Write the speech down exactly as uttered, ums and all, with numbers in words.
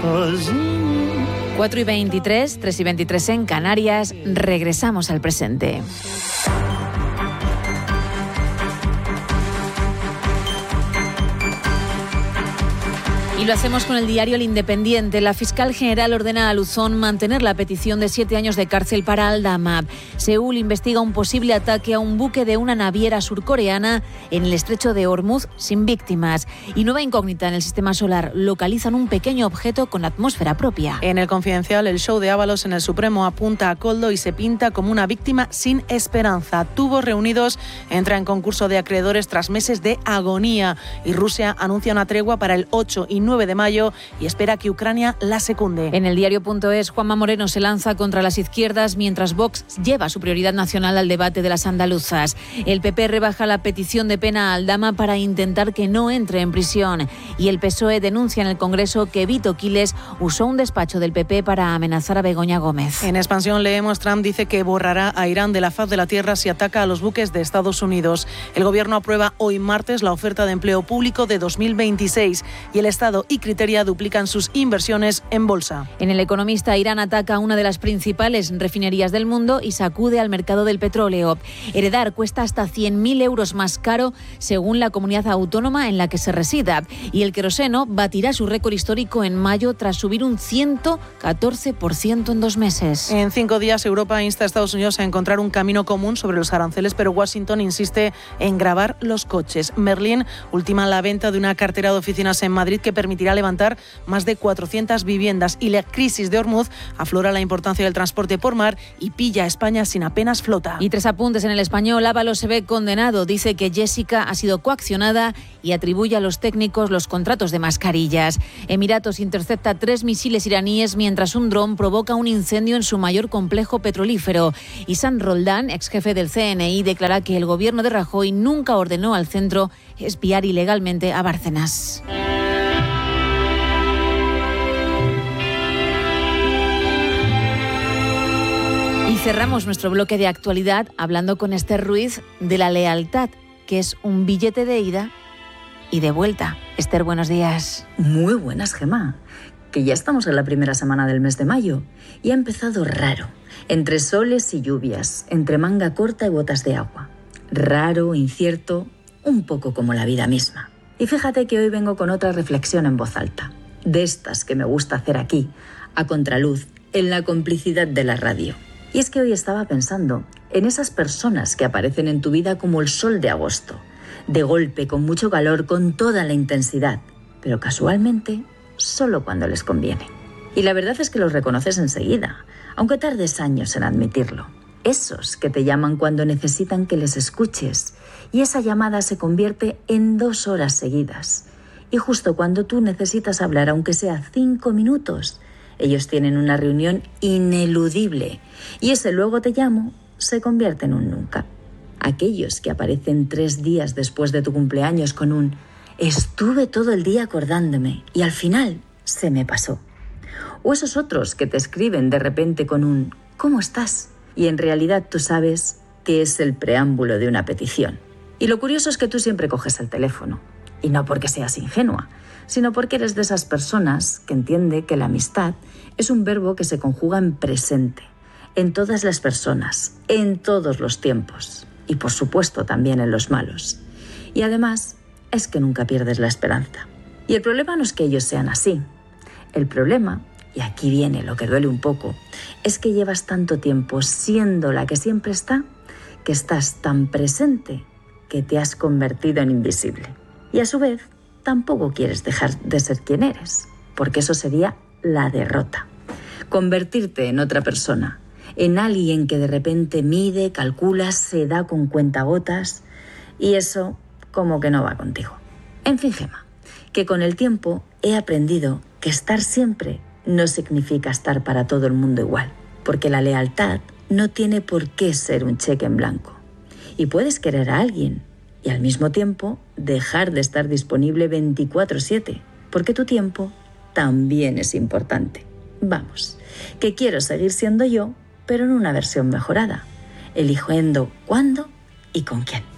cuatro y veintitrés, tres y veintitrés en Canarias, regresamos al presente. Y lo hacemos con el diario El Independiente. La fiscal general ordena a Luzón mantener la petición de siete años de cárcel para Aldama. Seúl investiga un posible ataque a un buque de una naviera surcoreana en el estrecho de Hormuz sin víctimas. Y nueva incógnita en el sistema solar. Localizan un pequeño objeto con atmósfera propia. En El Confidencial, el show de Ábalos en el Supremo apunta a Koldo y se pinta como una víctima sin esperanza. Tubos reunidos entra en concurso de acreedores tras meses de agonía. Y Rusia anuncia una tregua para el ocho y nueve de mayo y espera que Ucrania la secunde. En el diario.es, Juanma Moreno se lanza contra las izquierdas mientras Vox lleva su prioridad nacional al debate de las andaluzas. El P P rebaja la petición de pena a Aldama para intentar que no entre en prisión. Y el P S O E denuncia en el Congreso que Vito Quiles usó un despacho del P P para amenazar a Begoña Gómez. En Expansión leemos: Trump dice que borrará a Irán de la faz de la tierra si ataca a los buques de Estados Unidos. El Gobierno aprueba hoy martes la oferta de empleo público de dos mil veintiséis y el Estado y Criteria duplican sus inversiones en bolsa. En El Economista, Irán ataca a una de las principales refinerías del mundo y sacude al mercado del petróleo. Heredar cuesta hasta cien mil euros más caro según la comunidad autónoma en la que se resida. Y el queroseno batirá su récord histórico en mayo tras subir un ciento catorce por ciento en dos meses. En cinco días, Europa insta a Estados Unidos a encontrar un camino común sobre los aranceles, pero Washington insiste en gravar los coches. Merlin ultima la venta de una cartera de oficinas en Madrid que permitirá levantar más de cuatrocientas viviendas, y la crisis de Hormuz aflora la importancia del transporte por mar y pilla a España sin apenas flota. Y tres apuntes en El Español. Ábalos se ve condenado. Dice que Jessica ha sido coaccionada y atribuye a los técnicos los contratos de mascarillas. Emiratos intercepta tres misiles iraníes mientras un dron provoca un incendio en su mayor complejo petrolífero. Y San Roldán, ex jefe del C N I, declara que el gobierno de Rajoy nunca ordenó al centro espiar ilegalmente a Bárcenas. Y cerramos nuestro bloque de actualidad hablando con Esther Ruiz de la lealtad, que es un billete de ida y de vuelta. Esther, buenos días. Muy buenas, Gemma. Que ya estamos en la primera semana del mes de mayo y ha empezado raro, entre soles y lluvias, entre manga corta y botas de agua. Raro, incierto, un poco como la vida misma. Y fíjate que hoy vengo con otra reflexión en voz alta, de estas que me gusta hacer aquí, a contraluz, en la complicidad de la radio. Y es que hoy estaba pensando en esas personas que aparecen en tu vida como el sol de agosto, de golpe, con mucho calor, con toda la intensidad, pero casualmente solo cuando les conviene. Y la verdad es que los reconoces enseguida, aunque tardes años en admitirlo. Esos que te llaman cuando necesitan que les escuches, y esa llamada se convierte en dos horas seguidas. Y justo cuando tú necesitas hablar, aunque sea cinco minutos, ellos tienen una reunión ineludible y ese luego te llamo se convierte en un nunca. Aquellos que aparecen tres días después de tu cumpleaños con un estuve todo el día acordándome y al final se me pasó. O esos otros que te escriben de repente con un ¿cómo estás? Y en realidad tú sabes que es el preámbulo de una petición. Y lo curioso es que tú siempre coges el teléfono. Y no porque seas ingenua, sino porque eres de esas personas que entiende que la amistad es un verbo que se conjuga en presente, en todas las personas, en todos los tiempos y por supuesto también en los malos. Y además es que nunca pierdes la esperanza. Y el problema no es que ellos sean así. El problema, y aquí viene lo que duele un poco, es que llevas tanto tiempo siendo la que siempre está, que estás tan presente que te has convertido en invisible. Y a su vez, tampoco quieres dejar de ser quien eres, porque eso sería la derrota. Convertirte en otra persona, en alguien que de repente mide, calcula, se da con cuentagotas, y eso como que no va contigo. En fin, Gemma, que con el tiempo he aprendido que estar siempre no significa estar para todo el mundo igual, porque la lealtad no tiene por qué ser un cheque en blanco. Y puedes querer a alguien y al mismo tiempo dejar de estar disponible veinticuatro siete, porque tu tiempo también es importante. Vamos, que quiero seguir siendo yo, pero en una versión mejorada, eligiendo cuándo y con quién.